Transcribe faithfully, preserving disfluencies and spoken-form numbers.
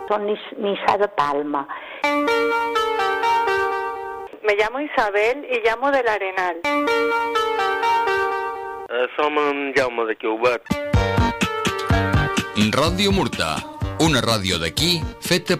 Son Nisa de Palma. Me llamo Isabel y llamo del Arenal. Uh, som en Jaume de Queubat. Ràdio Murta, una ràdio d'aquí feta